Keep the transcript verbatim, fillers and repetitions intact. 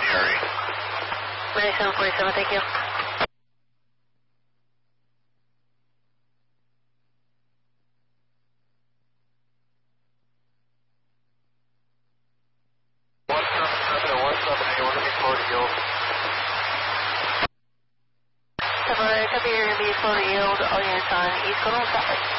area. ninety-seven forty-seven, thank you. one seven seven and one seven eight, we're going to be slow to yield. Seven, copy, you're going to be slow to yield, all units on East Coast, south.